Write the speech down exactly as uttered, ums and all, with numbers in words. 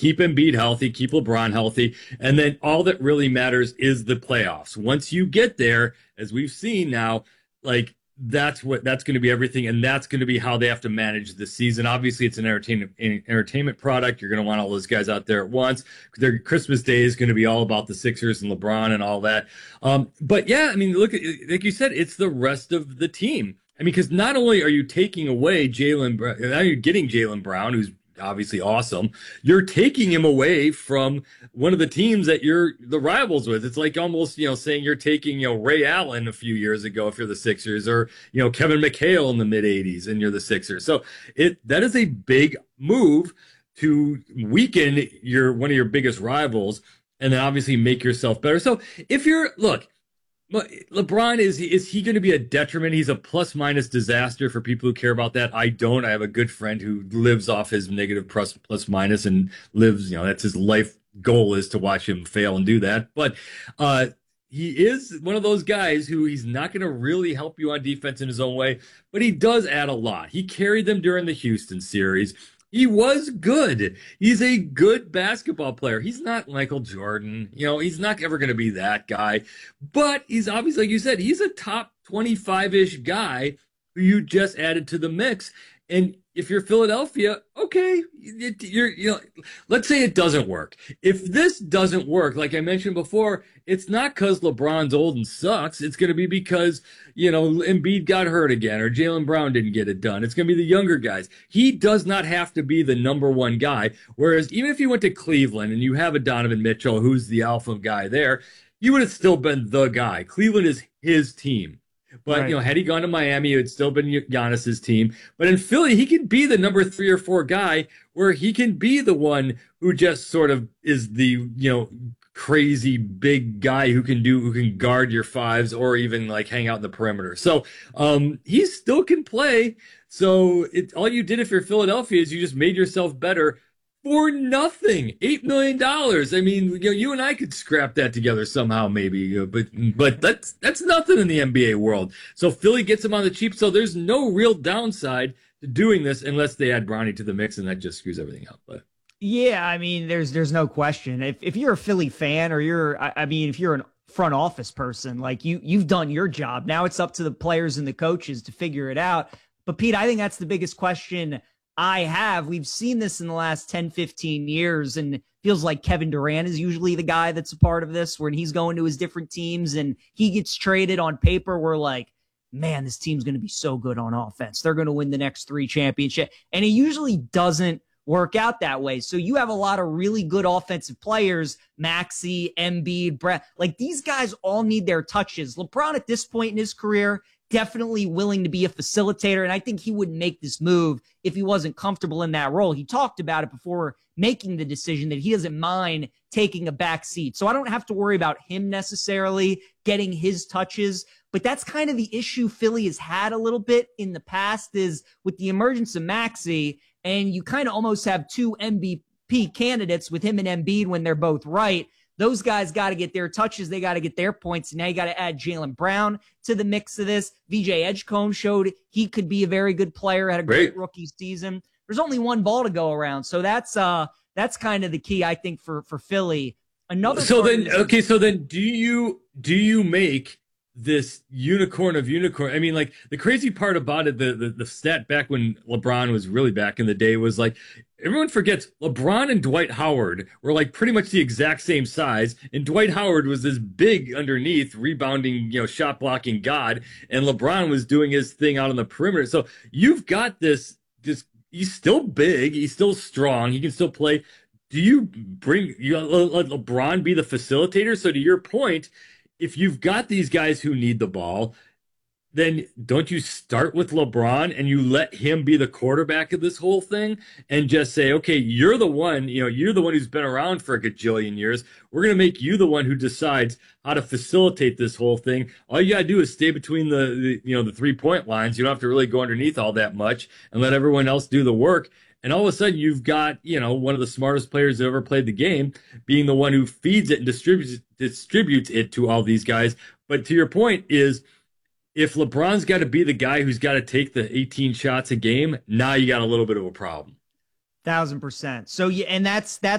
keep Embiid healthy, keep LeBron healthy, and then all that really matters is the playoffs. Once you get there, as we've seen now, like that's what that's going to be everything, and that's going to be how they have to manage the season. Obviously, it's an entertainment entertainment product. You're going to want all those guys out there at once. Their Christmas Day is going to be all about the Sixers and LeBron and all that. Um, but yeah, I mean, look, like you said, it's the rest of the team. I mean, because not only are you taking away Jaylen, now you're getting Jaylen Brown, who's obviously awesome. You're taking him away from one of the teams that you're the rivals with. It's like almost, you know, saying you're taking, you know, Ray Allen a few years ago if you're the Sixers, or, you know, Kevin McHale in the mid eighties and you're the Sixers. So it that is a big move to weaken your one of your biggest rivals and then obviously make yourself better. So if you're look, LeBron, is is he going to be a detriment? He's a plus minus disaster for people who care about that. I don't. I have a good friend who lives off his negative plus plus minus and lives, you know, that's his life goal, is to watch him fail and do that. But uh, he is one of those guys who he's not going to really help you on defense in his own way, but he does add a lot. He carried them during the Houston series. He was good. He's a good basketball player. He's not Michael Jordan. You know, he's not ever going to be that guy. But he's obviously, like you said, he's a top twenty-five-ish guy who you just added to the mix. And if you're Philadelphia, okay, it, you're, you know, let's say it doesn't work. If this doesn't work, like I mentioned before, it's not because LeBron's old and sucks. It's going to be because, you know, Embiid got hurt again or Jaylen Brown didn't get it done. It's going to be the younger guys. He does not have to be the number one guy. Whereas even if you went to Cleveland and you have a Donovan Mitchell, who's the alpha guy there, you would have still been the guy. Cleveland is his team. But, right. you know, had he gone to Miami, it would still been Giannis's team. But in Philly, he can be the number three or four guy where he can be the one who just sort of is the, you know, crazy big guy who can do, who can guard your fives or even like hang out in the perimeter. So um, he still can play. So it, all you did if you're Philadelphia is you just made yourself better for nothing. Eight million dollars. I mean, you know, you and I could scrap that together somehow, maybe. You know, but but that's that's nothing in the N B A world. So Philly gets him on the cheap. So there's no real downside to doing this unless they add Bronny to the mix, and that just screws everything up. But yeah, I mean, there's there's no question. If if you're a Philly fan or you're, I, I mean, if you're an front office person, like you you've done your job. Now it's up to the players and the coaches to figure it out. But Pete, I think that's the biggest question I have. We've seen this in the last ten, fifteen years, and it feels like Kevin Durant is usually the guy that's a part of this, when he's going to his different teams and he gets traded. On paper, we're like, man, this team's going to be so good on offense. They're going to win the next three championships. And it usually doesn't work out that way. So you have a lot of really good offensive players, Maxey, Embiid, Brett. Like, these guys all need their touches. LeBron at this point in his career, definitely willing to be a facilitator. And I think he wouldn't make this move if he wasn't comfortable in that role. He talked about it before making the decision that he doesn't mind taking a back seat. So I don't have to worry about him necessarily getting his touches. But that's kind of the issue Philly has had a little bit in the past, is with the emergence of Maxey, and you kind of almost have two M V P candidates with him and Embiid when they're both right. Those guys got to get their touches. They got to get their points. And now you got to add Jaylen Brown to the mix of this. V J Edgecombe showed he could be a very good player, had a great, great rookie season. There's only one ball to go around. So that's uh that's kind of the key, I think, for, for Philly. Another So then, okay, so then do you do you make this unicorn of unicorn? I mean, like, the crazy part about it, the, the the stat back when LeBron was really back in the day was like, everyone forgets LeBron and Dwight Howard were like pretty much the exact same size, and Dwight Howard was this big underneath rebounding, you know, shot blocking god, and LeBron was doing his thing out on the perimeter. So you've got this, just, he's still big, he's still strong, he can still play. Do you bring, you let LeBron be the facilitator? So to your point, if you've got these guys who need the ball, then don't you start with LeBron and you let him be the quarterback of this whole thing and just say, okay, you're the one, you know, you're the one who's been around for a gajillion years. We're going to make you the one who decides how to facilitate this whole thing. All you got to do is stay between the, the, you know, the three point lines. You don't have to really go underneath all that much and let everyone else do the work. And all of a sudden you've got, you know, one of the smartest players that ever played the game being the one who feeds it and distributes, distributes it to all these guys. But to your point is, if LeBron's got to be the guy who's got to take the eighteen shots a game, now you got a little bit of a problem. Thousand percent. So yeah, and that's that's